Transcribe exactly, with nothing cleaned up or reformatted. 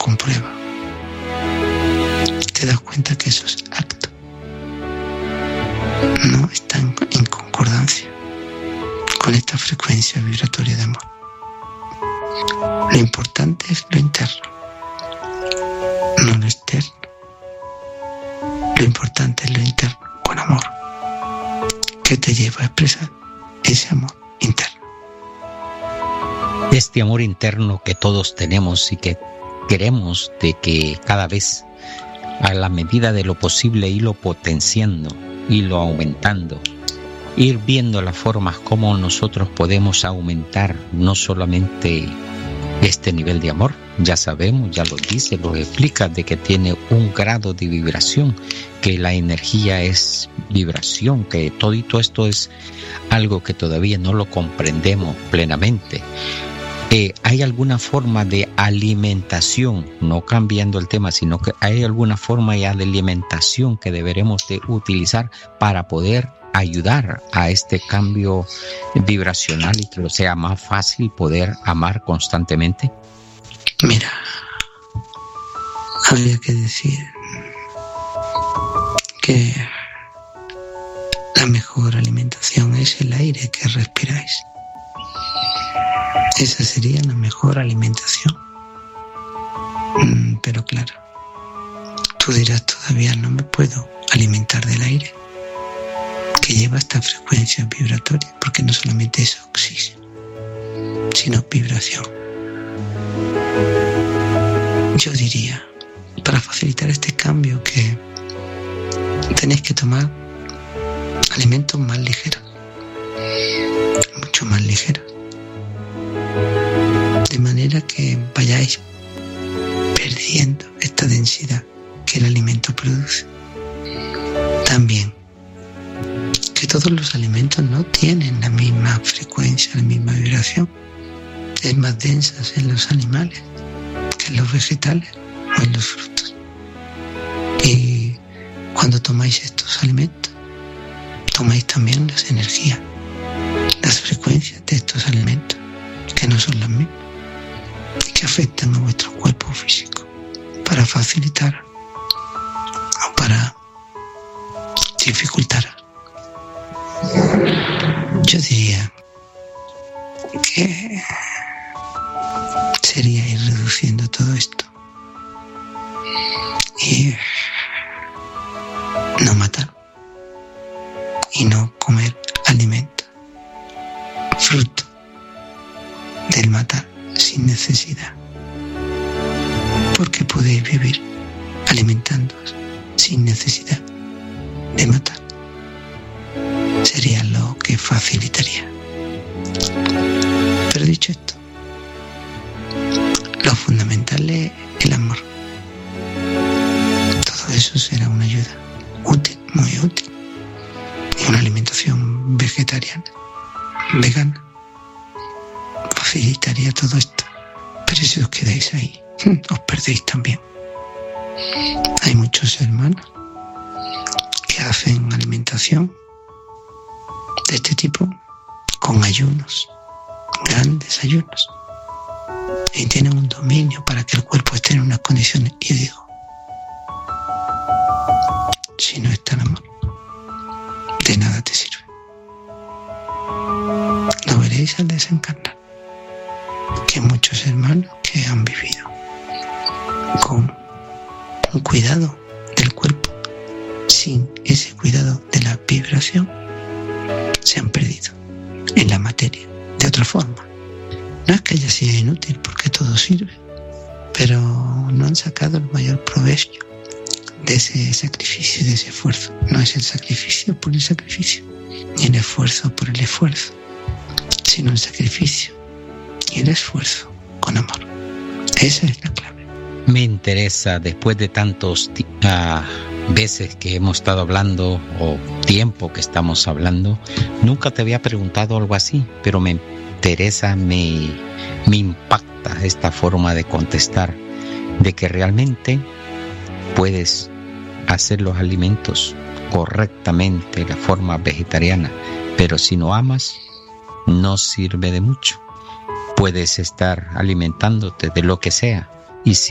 comprueba. Te das cuenta que esos actos no están en concordancia con esta frecuencia vibratoria de amor. Lo importante es lo interno, no lo externo. Lo importante es lo interno, con amor, que te lleva a expresar ese amor interno. Este amor interno que todos tenemos y que queremos de que cada vez, a la medida de lo posible, irlo potenciando, irlo aumentando, ir viendo las formas como nosotros podemos aumentar no solamente este nivel de amor, ya sabemos, ya lo dice, lo explica, de que tiene un grado de vibración, que la energía es vibración, que todo esto es algo que todavía no lo comprendemos plenamente. Eh, ¿Hay alguna forma de alimentación, no cambiando el tema, sino que hay alguna forma ya de alimentación que deberemos de utilizar para poder ayudar a este cambio vibracional y que lo sea más fácil poder amar constantemente? Mira, habría que decir que la mejor alimentación es el aire que respiráis. Esa sería la mejor alimentación. Mm, pero claro, tú dirás, todavía no me puedo alimentar del aire que lleva esta frecuencia vibratoria, porque no solamente es oxígeno, sino vibración. Yo diría, para facilitar este cambio, que tenéis que tomar alimentos más ligeros, mucho más ligeros, de manera que vayáis perdiendo esta densidad que el alimento produce. También que todos los alimentos no tienen la misma frecuencia, la misma vibración. Es más densas en los animales que en los vegetales o en los frutos. Y cuando tomáis estos alimentos, tomáis también las energías, las frecuencias de estos alimentos, que no son las mismas, y que afectan a vuestro cuerpo físico, para facilitar o para dificultar. Yo diría que sería ir reduciendo todo esto y no matar y no comer alimento fruto del matar sin necesidad, porque podéis vivir alimentándoos sin necesidad de matar. Sería lo que facilitaría. Pero dicho esto, lo fundamental es el amor. Todo eso será una ayuda útil, muy útil. Y una alimentación vegetariana, vegana, facilitaría todo esto. Pero si os quedáis ahí, os perdéis también. Hay muchos hermanos que hacen alimentación de este tipo con ayunos, grandes ayunos, y tienen un dominio para que el cuerpo esté en unas condiciones. Y digo, si no está el amor, de nada te sirve. Lo veréis al desencarnar, que muchos hermanos que han vivido con un cuidado del cuerpo, sin ese cuidado de la vibración, se han perdido en la materia de otra forma. No es que haya sido inútil, porque todo sirve, pero no han sacado el mayor provecho de ese sacrificio, de ese esfuerzo. No es el sacrificio por el sacrificio, ni el esfuerzo por el esfuerzo, sino el sacrificio y el esfuerzo con amor. Esa es la clave. Me interesa, después de tantos uh, veces que hemos estado hablando, o tiempo que estamos hablando, nunca te había preguntado algo así, pero me interesa, me, me impacta esta forma de contestar, de que realmente puedes hacer los alimentos correctamente, la forma vegetariana, pero si no amas, no sirve de mucho. Puedes estar alimentándote de lo que sea, y si